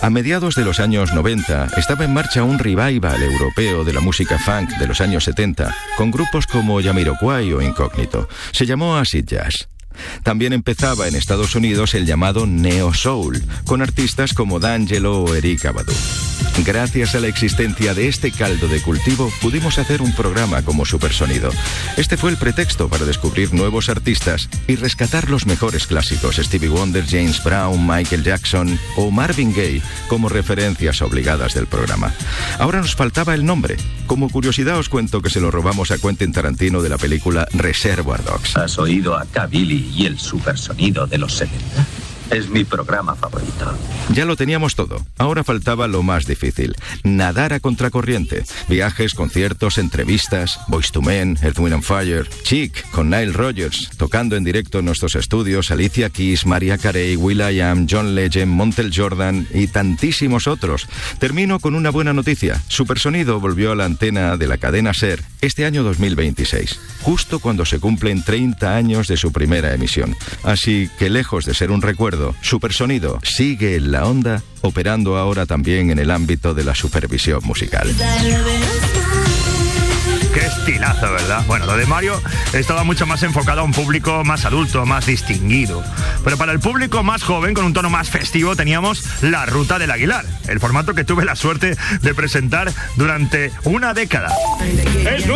A mediados de los años 90 estaba en marcha un revival europeo de la música funk de los años 70, con grupos como Jamiroquai o Incógnito. Se llamó Acid Jazz. También empezaba en Estados Unidos el llamado Neo Soul, con artistas como D'Angelo o Erykah Badu. Gracias a la existencia de este caldo de cultivo, pudimos hacer un programa como Supersonido. Este fue el pretexto para descubrir nuevos artistas y rescatar los mejores clásicos, Stevie Wonder, James Brown, Michael Jackson o Marvin Gaye, como referencias obligadas del programa. Ahora nos faltaba el nombre. Como curiosidad os cuento que se lo robamos a Quentin Tarantino de la película Reservoir Dogs. ¿Has oído a K-Billy y el Supersonido de los 70? Es mi programa favorito. Ya lo teníamos todo. Ahora faltaba lo más difícil: nadar a contracorriente. Viajes, conciertos, entrevistas, Boyz II Men, Earth, Wind and Fire, Chic con Nile Rodgers, tocando en directo en nuestros estudios, Alicia Keys, Mariah Carey, will.i.am, John Legend, Montel Jordan y tantísimos otros. Termino con una buena noticia. Supersonido volvió a la antena de la cadena SER este año 2026, justo cuando se cumplen 30 años de su primera emisión. Así que, lejos de ser un recuerdo, Supersonido sigue en la onda, operando ahora también en el ámbito de la supervisión musical. Qué estilazo, ¿verdad? Bueno, lo de Mario estaba mucho más enfocado a un público más adulto, más distinguido. Pero para el público más joven, con un tono más festivo, teníamos La Ruta del Aguilar, el formato que tuve la suerte de presentar durante una década.